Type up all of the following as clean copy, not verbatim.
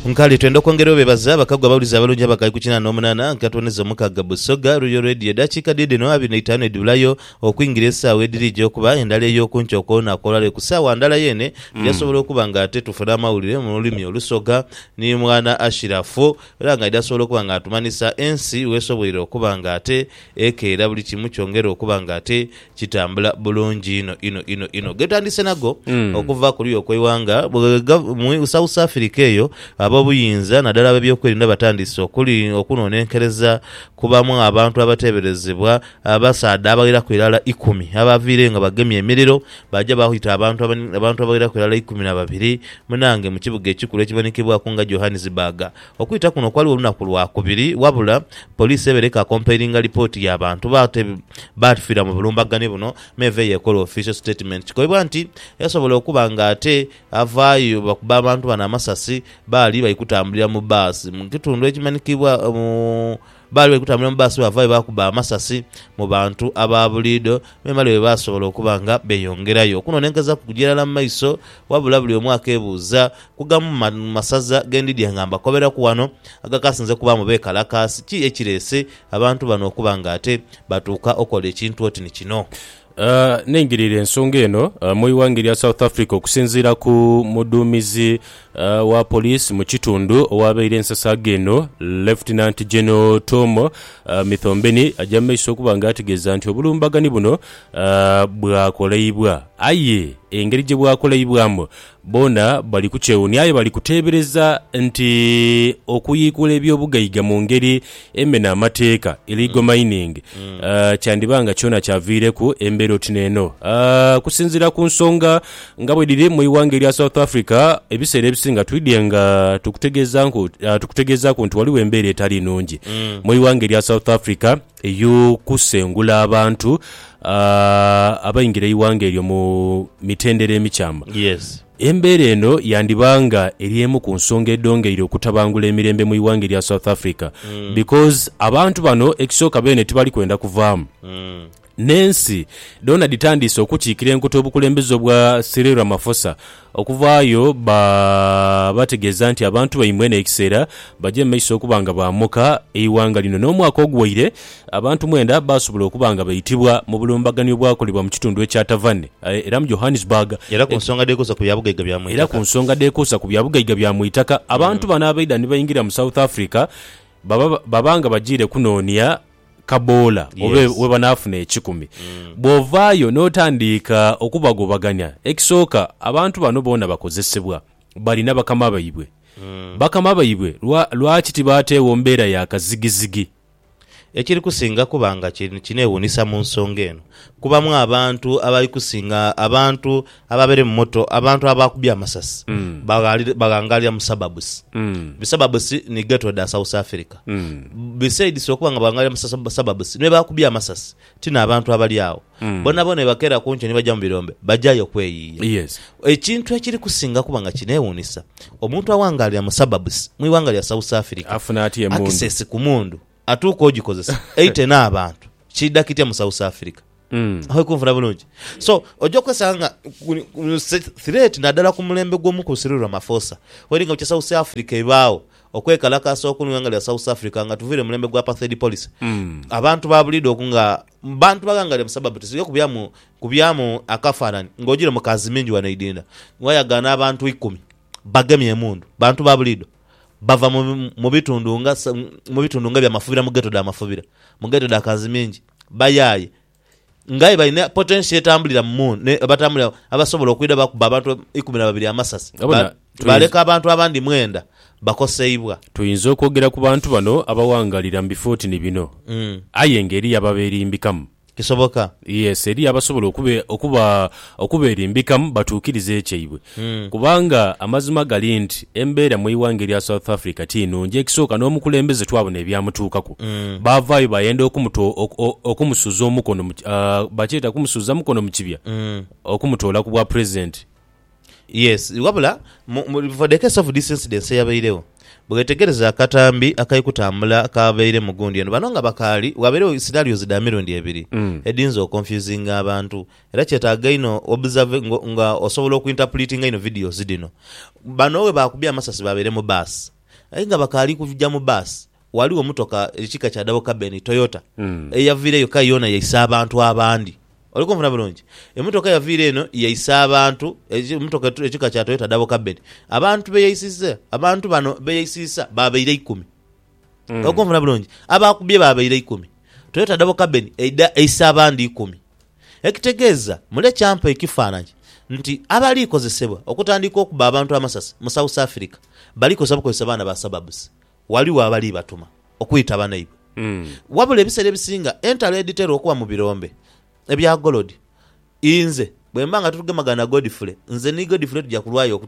Nkali twenda kwongera obebaza abakagwa bawuliza abalungi abakayi ku 88 katoneza omukagga Busoga Royal Radio dakika dide no 25 edulayo okwingira essaawa edirije okuba endala ey'okunca okona akolale ku ssaawa ndala yene yasobola okuba nga ate tufuna amawulire mu lulimi olusoga ni mwana Ashirafu era nga yasobola okuba nga atumanisa ensi weesobolera okuba nga ate ekeera buli kimu kyongera okuba nga ate kitambula bulungi ino getandise nago okuva kuli okwewanga mu South Africa eyo abobuyinza naddala ab'ebyokwerinda batandise okunonenkereza kubamu abantu abateeberezebwa abasaada abagira ku erala 10 abaviire nga bagemye emiriro bajja bahita abantu abagira ku erala 12 munange mu kibuga ekikulu ekibonikibwako nga Johannesburg okuyita kuno kwaliwo olunaku lwakubiri wabula poliisi ebereka comparinga report y'abantu bafiira mu bulumbagane buno meve yekola official statement kikoibwa nti yasobola okuba nga ate avaayo bakuba abantu bana amasasi bali bayikutambulira mu basi mu kitundu ekimanikibwa bali bayikutambulira mu basi bavaayo bakuba amasasi mu bantu ababulido memale basobola okuba nga beyongerayo kunonenkaza kugirala mu maiso wabula buli omwaka ebuuza kugamu masaza gendidi ngamba kobera ku wano agakasinze kuba mu bekalakasi ki ekirese abantu bano okuba nga ate batuuka okola ekintu oti ni kino. Nengirira ensonga eno mu iwangirya South Africa okusinziira ku muduumizi wa police mu kitundu owabeire ensasa geno Lieutenant General Tom Mithombeni ajja maiso okuba nga ategeeza nti obulumbagani buno bwakoleibwa aye engeri gye bwakoleibwamu bona bali ku kyewuni aye bali kuteebereza nti okuyiikula ebyobugayiga mu ngeri emmena amateeka illegal mining kyandibanga kyona kyaviireku embeera otineeno kusinziira ku nsonga nga bwe diri mu iwange lya South Africa ebiseera ebisinga twidye nga tukutegezaako nti waliwo embeera etali nnungi mu iwange lya South Africa ey'okusengula abantu abayingira iwange eryo mu mitendera emikyama. Yes. Embeera eno yandibanga eriemu ku nsonga eddongeire okutabangula emirembe mu iwange lya South Africa because abantu bano ekisooka bene tibali kwenda kuvaamu Nancy Donald tandise okukiikira enkuto obukulembeze obwa Cyril Ramaphosa okuvaayo bategeeza nti abantu bayimwe n'ekiseera bajje maiso okubanga baamuka eiwanga lino n'omwaka ogwire abantu mwenda basobola okubanga bayitibwa mu bulumbagani obwakolebwa mu kitundu ekya Tavanne era mu Johannesburg era ku nsonga dekosa ku byabugayiga bya mwitaka era ku nsonga dekosa ku byabugayiga bya mwitaka abantu bana abaida ne bayingira mu South Africa babanga bajire kunoonya kabola we banafuna ekikumi bwovaayo n'otandika okubagobaganya ekisooka abantu bano boona bakozesebwa balina bakama bayibwe bakama bayibwe lwaki tibaateewo mbeera yakazigizigi ekiri kusinga kubanga kineewunisa mu nsonga eno kubamu abantu abali kusinga abantu ababere mu moto abantu abakubya amasasi bagangalira mu suburbs suburbs ni ghetto da South Africa besides okubanga bagangalira mu suburbs ne bakubya amasasi tina abantu abali awo bona bakera kunche ne bajja mu birombe bajjayo kweyiya. Yes. Ekintu ekiri kusinga kubanga kineewunisa omuntu awangalira mu suburbs mu iwangalira South Africa afuna ati emundu akisesi ku mundu atuuka ogikozesa 80 n'abantu kidakitya mu South Africa aho kunfuna bulungi so ojja kwesanga threat naddala ku mulembe gw'omu ku Cyril Ramaphosa weringa mu South Africa ebaawo okwekalakasa okunwangalira South Africa nga tuvire mulembe gwa apartheid policy abantu babulido okunga bantu bagangalira mu sababu tisiyo kubyamu akafaanani ng'ogira mu kazi mingi wanaidinda wayagana abantu 10 bagemye emundu bantu babulido bava mu bitundu nga bya mafubira mu ghetto da mafubira mu ghetto da kazi mingi bayaye ngai bayina potential etambulira mu batambulira abasobola okwida bakuba abantu 12 amasasi baleka abantu abandi mwenda bakoseibwa tuyinza okwogera ku bantu bano abawangalira mu bifoti ni bino aye ngeri yababerimbikamu kisoboka yes eri abasobola okuberimbikamu batuukirize ekyeibwe kubanga amazima gali nti embeera mu iwange lya South Africa tinungi ekisooka n'omukulembeze twabona ebyamutuukako bavaayo bayenda okumusuza omukono bakyeta kumusuza mukono mu kibya okumutoola ku bwa president. Yes wabula for the case of this incident yabayirewo bwetegereza akatambi akayikutambula kabeire mu gundi eno banonga bakali waberewo scenarios da mirundi ebiri edinzo confusing abantu era kyetaaga ino observe nga osobola okuinterpreting ino videos dino banowe bakubya amasasi babere mu bus nga bakaali kujja mu bus waliwo motoka ekika kya double cabin Toyota eyaviireyo kayona yayisa abantu abandi oliko nfuna bulungi emotoka yaviire eno yayisa abantu emotoka ekika kya Toyota double cabin abantu beyayisisa abantu bano beyayisisa babeire 10 oliko nfuna bulungi abakubye babeire 10 Toyota double cabin eyisa abandi 10 ekitegeeza mule kyampa ekifaananyi nti abali kozesebwa okutandika okuba abantu amasasi mu South Africa bali kozesa baana ba sababs waliwo abali batuma okuyita banaibu wabula ebiseera ebisinga entalo editor okuba mu birombe ebya Gold inze bwembanga tutugemagana Godfrey nze ni Godfrey tujja kulwayo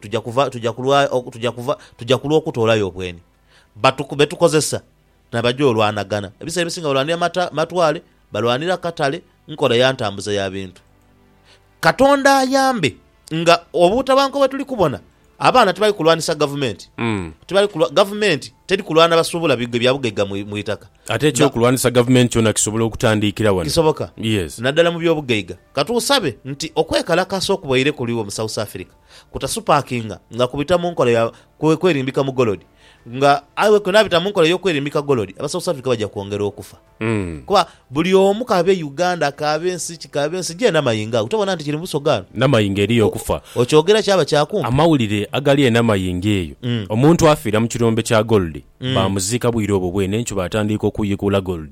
tujja kulwa okutoolayo obweni batukube tukozesa nabajjo olwanagana ebiseera ebisinga olwanira matwale balwanira katale nkola yantambuza ya bintu Katonda ayambe nga obutabanko bwe tuli kubona abaana tebali kulwanisa government government teri kulwana basobola bigge byabugega mu itaka ate kyo kulwanisa government kyona kisobola okutandikira wano kisoboka yes naddala mu byobugega katuusabe nti okwekalakasa okubaire kuliwo mu South Africa kutasupakinga nga kubita mu nkola ya kwerimbika mu Gold nga awe kunabita mu nkola y'okwerimbika Gold aba South Africa bajja kuongera okufa kuba buli omu kabe Uganda kabe ensi je namayinga utabona nti kiri musogano namayinga eriyo okufa okyogera kyaba kyakumpa amawulire agali enamayinga eyo omuntu afiira mu kirombe kya Gold bamuzika bwire obwo bwene encho batandika okuyikula Gold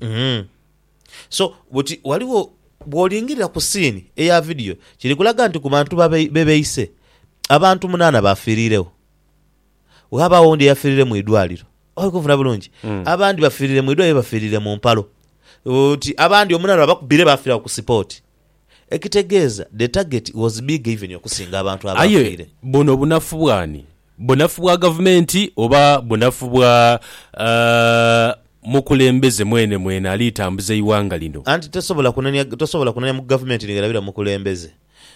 so buti waliwo bwolingirira ku scene eya video kiri kulaga nti ku bantu bebeise abantu 8 bafirirewo waba wondi yafirire mu idwaliro okuvuna bulungi abandi bafirire mu idwaliro bafirire mu mpalo uti abandi omunana bakubire bafira ku support ekitegeeza the target was big even okusinga abantu abafirire bono bunafu bwani bunafu bwa government oba bunafu bwa mukulembeze mwene alitambuza iwanga lino anti tosobola kunanya mu government ningalabira mukulembeze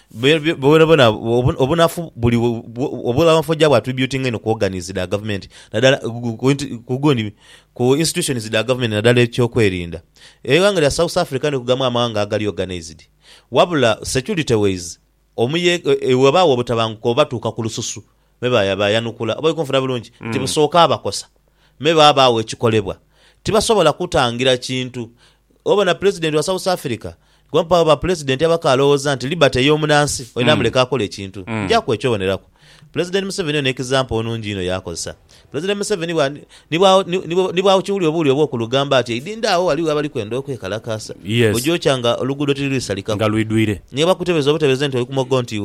obunafu buli obulafu jabwa attributing eno ku organize the government nadala kugondi ku institutions the government nadala ekyokwerinda ewanga lya South Africa ne kugamwa amawanga agali organized wabula security ways omuye webawo obutabanguko obatuuka ku lususu meba yabayanukula oba ikonfuna bulungi tibusoka abakosa meba abawo ekikolebwa tibasobola kutangira kintu oba na president wa South Africa gwampa ba president abakalooza nti liberty y'omunansi oyina muleka akola ekintu nja kwekyobonerako president Museveni ne example onungi ino yakozesa president Museveni nibwa ukiwuli obuli obwo ku lugamba ati idindaawo waliwo abali kwenda okwekalakasa ojo kyanga olugudo tirisalika nga lwidwire niba kutebeza obutebeze nti olikumogo nti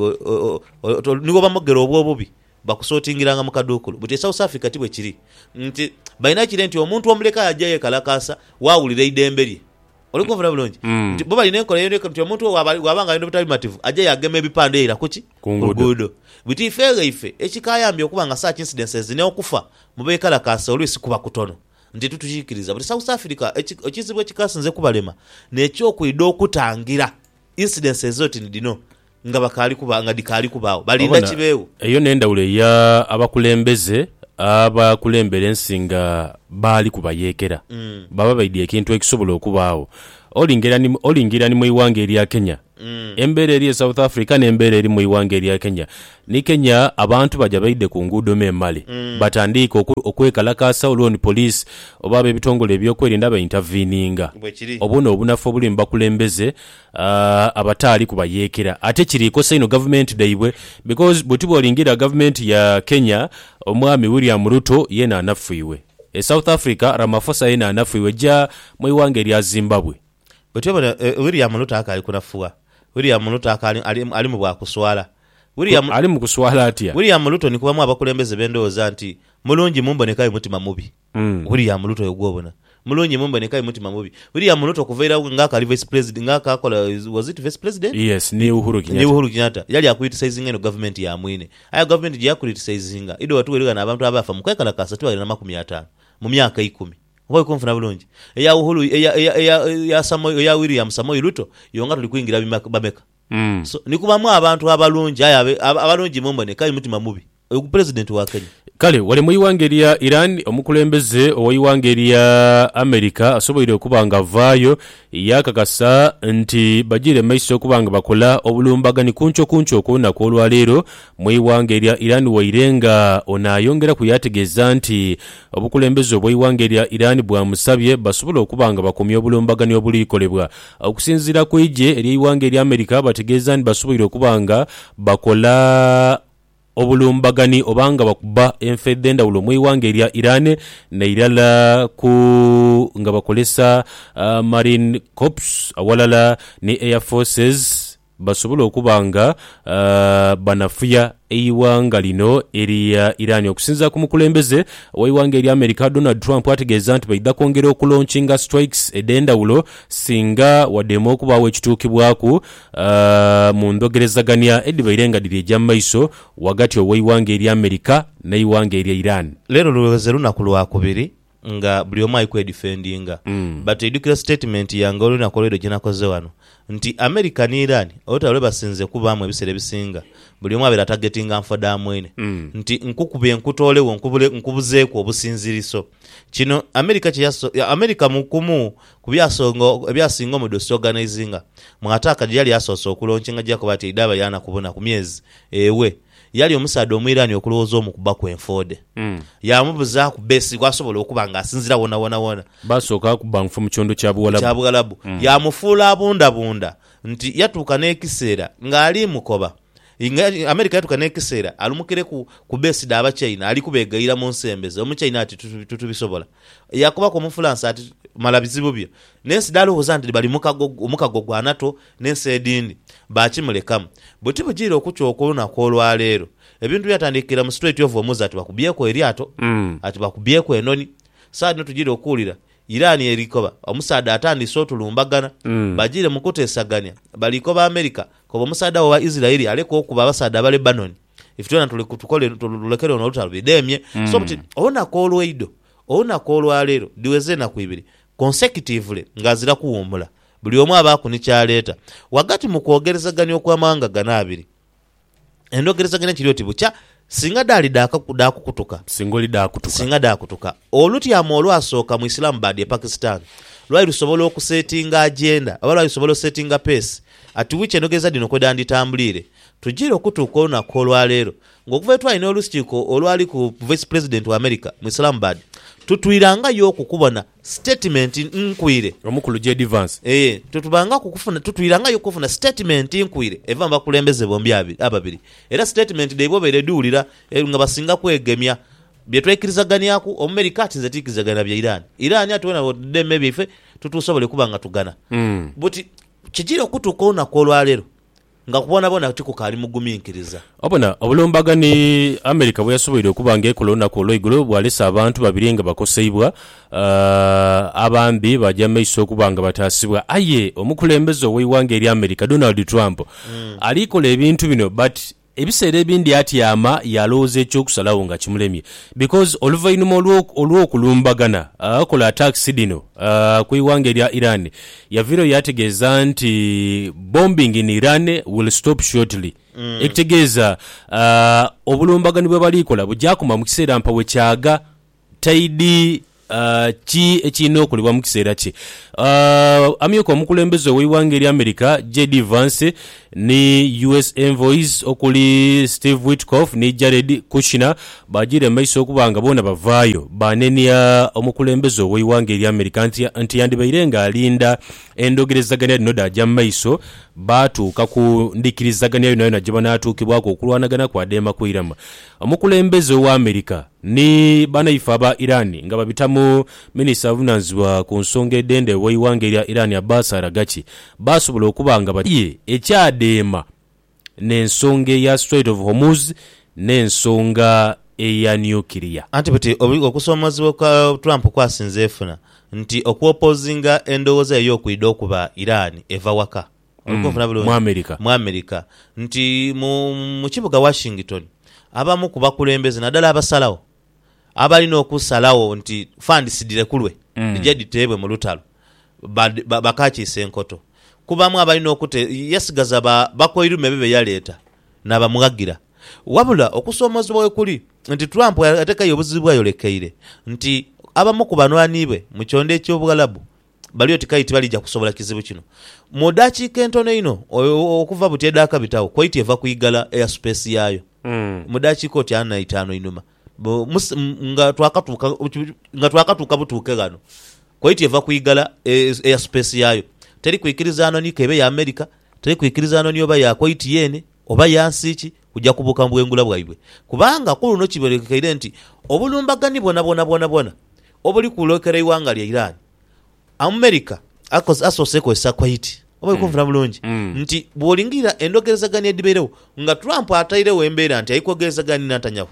niwo bamogera obwobubi bakusootingiranga mu kadukulu buti South Africa tibwe kiri nti bayina kire nti omuntu omuleka ajja yekalakasa waawulira idembe lye olikumvuna bulungi bo balina enkola yoneka nti omuntu wabanga alina obutalimative ajja yagema ebipande era kuki kugudo buti ife ekikayambye okuba nga such incidences n'okufa mu beekalakasa olwisi kuba kutono nti tutukikiriza buti South Africa ekizibu ekikasinze kubalema n'ekyokwida okutangira incidences zoti ndino nga bakali kuba nga dikali kubaawo balinda kibeewo eyo n'endawulo ya abakulembeze abakulembera ensinga baali kubayekera baba baidye ekintu ekisobola okubaawo olingira ni mu iwanga erya Kenya embeera eri South Africa n'embeera eri mu iwanga erya Kenya ni Kenya abantu bajja baidde ku nguudo memmale batandika okwekalakasa olwoni police oba ebitongole ebyokwerinda bayinterveninga obuno obunafu obuli mbakulembeze abataali kubayekera ate kiriko saino government daibwe because butibo olingira government ya Kenya omwami William Ruto yena anafuiwe South Africa Ramaphosa yena anafuiwe ja mu iwanga erya Zimbabwe butibona William Ruto akali kunafuwa William Ruto akali ali mu bwakuswala ali mu kuswala atia William Ruto ni kubamu abakulembeze bendooza nti mulungi mumbonekayo mutima mubi William Ruto yogwobona mulungi mumbonekayo mutima mubi William Ruto kuveera ngaka ali vice president ngaka akola was it vice president yes ni Uhuru Kenyatta yali akuitisizing eno government ya mwine aya government ya akuitisizing ido watu weliga na abantu abafa mukwekala kasatu ali na 50 mu myaka 10 oba ikonfuna bulungi eya Uhuru eya Samoei eya William Samoei Ruto yonga tuli kuingira bameka so nikubamu abantu abalungi aya abalungi mumbonekayo mutima mubi president wa Kenya kale wali mu iwange lya Iran omukulembeze ow'iwange lya America asoboire okuba nga avaayo yakakasa nti bagire maiso okuba nga bakola obulumbagani kuncho okunaku olwaleero mu iwange lya Iran wairenga onayongera kuyategeeza nti obukulembeze obw'iwange lya Iran bwamusabye basobola okuba nga bakomya obulumbagani obulikolebwa okusinziira ku ije ery'iwange lya America bategeeza nti basoboire okuba nga bakola obulumbagani obanga bakuba enfedde endawulo mu iwange lya Iran neirala ku nga bakolesa Marine Corps awalala ne Air Forces basobola okuba nga banafuya eiwanga lino eriya Iran okusinza ku mukulembeze ow'iwanga erya America Donald Trump ategeeza nti baidda kwongera okulaunchinga strikes edendawulo singa waddemu okubaawo ekituukibwaku mu ndogerezaganya edibairenga diri ejja maiso wagati ow'iwanga erya America neiwanga erya Iran. Leero luweze lunaku lwakubiri nga buli omu ayikwedifendinga but edukira statement yange olunaku olwero gyenakoze wano nti America ne Iran olutalo basinze kubaamu ebiseera ebisinga buli omu abeera targetinga nfoda mwene nti nkukubye nkutoolewo nkubuzeeko obusinziriso kino America mukumu ku byasinga omudosi organizinga mu ataaka gye yali asoose okulonkinga gyako bati idaba yana kubona ku myezi ewe yali omusaada omwirani okulowooza omukuba kwenfode yamubuza ku besi kwasobola okuba nga asinzira wona basooka kuba nfu mu kyondo kya Buwalabu yamufuula abundabunda nti yatuuka n'ekiseera ng'ali mukoba America yatuuka n'ekiseera alumukire ku besi daba China ali kubeegayira mu nsembeze omuchina ati tutubisobola yakuba ku mufulansa ati mala bizibu byo nensi dalowooza nti bali mukago gwa NATO nensi edindi bakimulekamu buti bugire okukyooka olunaku olwaleero ebintu byatandikira mu Strait of Hormuz ati bakubyeko eryato ati bakubyeko enoni saadi tugire okuwulira Iran erikoba omusaada atandise otulumbagana bagire mu kuteesaganya balikoba America koba omusaada wa Israeli aleko okuba abasaada ba Lebanon ifitona tulekere ono olutalo bidemye so buti onako olweido onako olwaleero diweze na kuibiri consecutively ngazira kuwumula buli omu abaku ni kyaleeta wagati mu kwogerezaganya okw'amawanga gana abiri endogerezaganya kiri oti bukya singa dali dakukutuka singa dakutuka olutyamu olwasooka mu Islamabad e Pakistan lwali lusobola okusetinga agenda aba lwali lusobola okusetinga pace ati wichi endogereza dino kwedanditambulire tugire okutuuka olunaku olwaleero ng'okuva etwalina olukiiko olwali ku vice president wa America mu Islamabad tutwirangayo okukubona statement nkwire omukulu J.D. Vance tutubanga tutwirangayo kufuna statement nkwire eva bakulembeze bombi ababiri era statement debo bereduulira nga basinga kwegemya byetwekirizaganyako America atinze tikizagana bya Iran atwona wodeme bife tutusobole kubanga tugana buti kijira okutuuka olunaku olwaleero nga kubona bona tikukali muguminkiriza obona obulumbagani America bwe yasoboire okuba nga ekola olunaku olw'eigulu bwalesa abantu babiri nga bakoseibwa abambi bajja maiso okuba nga bataasibwa aye omukulembeze ow'iwanga eri America Donald Trump alikola ebintu bino but ebiseera ebindi atyama yalooza ekyokusalawo nga kimulemye because oluvainuma olw'okulumbagana akola attacks dino ku iwanga erya Iran yaviro yategeeza nti bombing in Iran will stop shortly ekitegeeza obulumbagani bwe balikola bujakuma mu kiseera mpa we kyaga taidi ki ekino okulibwa mu kiseera kye amyuka omukulembeze ow'iwanga eri America J.D. Vance ne US envoys okuli Steve Witkoff ne Jared Kushner bajire maiso okubanga bona bavaayo banenia omukulembeze ow'iwanga eri America nti yandibairenga alinda endogerezaganya lino dajja maiso batuuka ku ndikirizaganya lino yona gye banaatuukibwako okulwanagana kwa Dema Kwirama omukulembeze owa America ni banaifa aba Iran nga babitamu minisita avunanyizibwa ku nsonga edende ow'iwanga erya Iran Abbas Aragachi basobola okuba nga batiye ekyadeema n'ensonga eya Strait of Hormuz n'ensonga eya nuclear anti buti okusomozebwa kwa Trump kwasinze efuna nti okwopozinga endowooza ey'okwidde okuba Iran eva waka mu America nti mu kibuga Washington abamu ku bakulembeze naddala abasalawo abalina okusalawo nti fandisidire kulwe lijja diteebwe mu lutalo bakakiisa enkoto kubamu abalina okute yesigaza bakoirume bebe yaleeta n'abamugagira wabula okusoomozebwa wekuli nti Trump atekayo obuzibu bwayolekeire nti abamu ku banwaniibwe mu kyonde eky'Obwalabu baliyo tikaiti balijja kusobola kizibu kino mu dakiika entono ino okuva buteedaka bitawo Kuwait eva kuyigala airspace yaayo mu dakiika oti 45 inuma nga twakatuuka butuuke gano Kuwait eva kuyigala airspace yaayo teri kwikirizaano ni kebe ya America teri kwikirizaano ni oba ya Kuwait yene oba yansiiki kujja kubuka mu bwengula bwaibwe kubanga kuluno kibolekeire nti obulumbagani bwona obuli kulokera iwanga lya Iran America asoseko esa Kuwait oba ikonfuna bulungi nti bwolingira endogerezagani ediberewo nga Trump atairewo embeera nti ayikogerezagani Netanyahu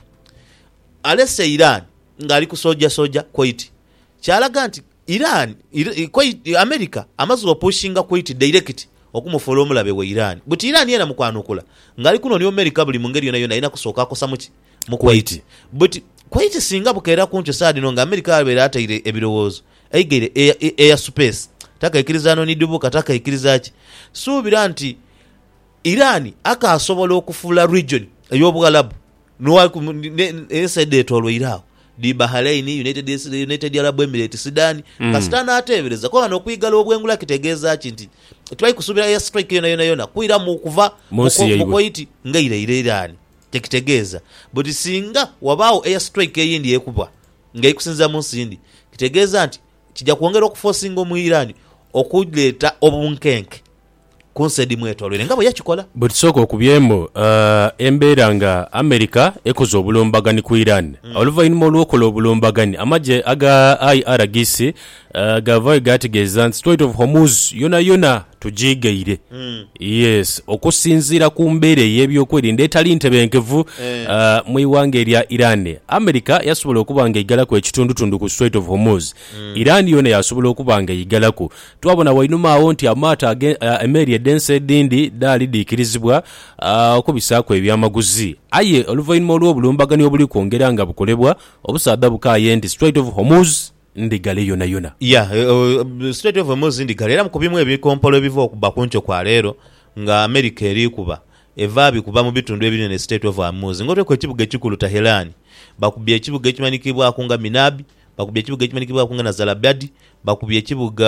alese Iran nga ali ku soja Kuwait kyalaga nti Iran America amaze opushinga Kuwait direct okumufola omulabe we Iran but Iran yena mukwanukula ngali kuno ni America buli mungeri yona ina kusooka akosa mu Kuwait but Kuwait singa bukera kuncho sadi no nga America abera ataire ebirowoozo eigere air space taka ikirizano ni dubuka taka ikirizachi subira nti Iran akasobola okufula region ey'Obwalabu no esede tolwe irawo di Bahrain United Arab Emirates Sudan kasitana atebereza ko bano kwigala obwengula kitegeeza kinti twayi kusubira air strike yona kuira mu kuva mu Kuwait ngaire Iran tekitegeeza but singa wabao air strike eyindi ekuba ngaikusinza mu nsindi kitegeeza nti kijja kuongera okuforcinga mu Iran okudleta obunkenke konsedi mwetolere ngabo yakikola but soko okubyemo embeera nga America ekoze obulumbagani ku Iran oluvannyuma olw'okola obulumbagani amaje aga IRGC gavayo gategeeza nti Strait of Hormuz yona tujigaire yes okusinziira ku mbeera y'ebyokwerinda etali ntebenkevu mu iwanga erya Iran America yasobola okuba nga igalaku ekitundutundu ku Strait of Hormuz Iran yona yasobola okuba nga igalaku twabona wainuma awo nti amata emeri edense dindi dali dikirizibwa okubisaako ebyamaguzi aye oluvannyuma olw'obulumbagani obuli kwongera nga bukolebwa obusaada bukaye nti Strait of Hormuz ndigale yona Strait of Hormuz ndigale era mukubimu ebikompolo ebiva okuba kuncho kwa leero nga America eri kuba eva bikuba mu bitundu ebinene Strait of Hormuz ngote ko ekibuga ekikulu Tehran bakubye ekibuga ekimanikibwa akunga Minabi bakubye ekibuga ekimanikibwa akunga Nazarabad bakubye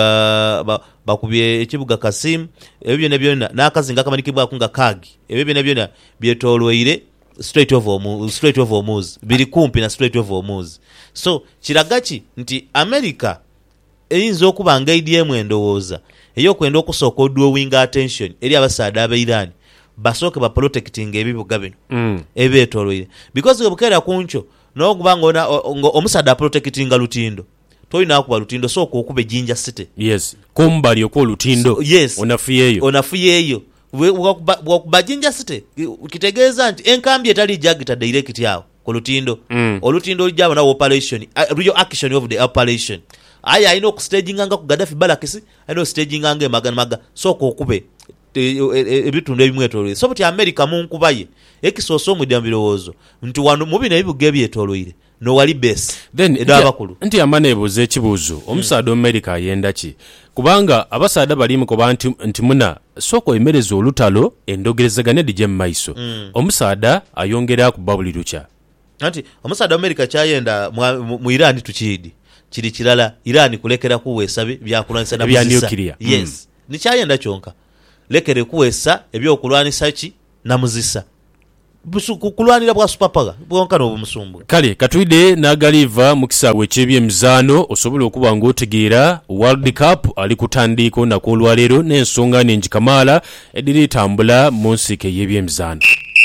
ekibuga Kasim ebyo byonna n'akazinga kamanikibwa akunga Kagi ebyo byonna byetolweire Strait of Hormuz biri kumpi na Strait of Hormuz so kiragachi nti America eyinza okuba nga IDM endowooza eyokwenda okusooka odwowinga attention eri abasaada aba Iran basooke ba protecting ebibuga bino ebetolweire because obukeera kuncho n'okuba nga omusaada protecting Lutindo toyina akuba Lutindo sooka okube Jinja City yes kumbali okwo Lutindo so, yes onafuyeeyo wakuba Jinja City kitegeeza nti enkambi etali jagita direct yawo ku Lutindo olutindo lijabo na operation real action of the operation aya ino ku staging nga ku Gaddafi balakisi ino staging nga maga soko okube ebitundu ebimwetolwe so buti America munkubaye ekisoso mu dyambirowoozo nti wano mubina ebibuga ebyetolwire no wali base then nti amanebuze ekibuuzo omusaada America ayenda ki kubanga abasaada balimu kuba nti muna soko emereza olutalo endogerezagane dije mu maiso omusaada ayongera ku babuli lucha nti omusaada America kyayenda mu Iran tukidi kiri kirala Iran kulekera kuweesabe byakulwanisa na muzisa yes ni kyayenda kyonka lekere kuweesa ebyokulwanisa ki na muzisa kulwanira bwa superpaga bwonkano obumusumbu kale katwide nagaliva mu kisaawe ky'ebyemizano osobola okuba ng'otegeera World Cup ali kutandiko nakolwaleero n'ensonga n'enjikamala ediri tambula mu nsike y'ebyemizano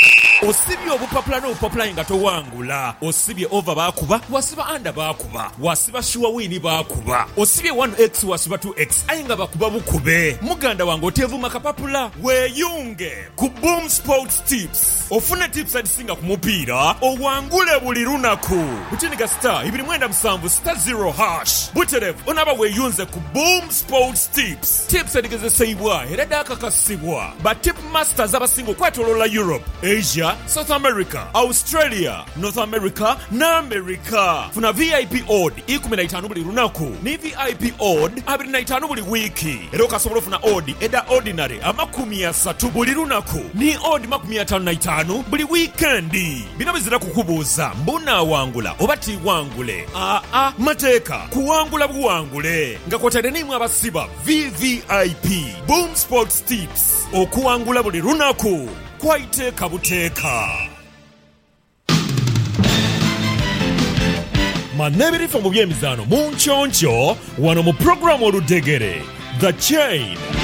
osibye obupapula n'obupapula nga towangula osibye over bakuba wasiba anda bakuba wasiba sure win bakuba osibye 1x wasiba 2x aye nga bakuba bukube muganda wange otevuma kapapula weeyunge ku Boom Sports Tips ofune tips adisinga ku mupiira owangule buli lunaku butiniga star 297 star 0 hash buterevu onaba weeyunze ku Boom Sports Tips adigezesebwa era dakakasibwa ba tip masters abasinga okwetoloola Europe Asia Asia, South America, Australia, North America na America. Funa VIP odd 15 buli lunaku ni VIP odd 25 buli wiki. Era okasobola funa odd eda ordinary 30 buli lunaku ni odd 55 buli weekendi. Bino bizira kukubuuza mbuna wangula oba ti wangule. Mateeka kuwangula buwangule nga kwotadde nimwe abasiba VVIP Boom Sports Tips okuwangula buli lunaku kwaiteeka buteeka. Manebirifa mu by'emizaano mu nkyoncho wano mu programu oludegere The Chain.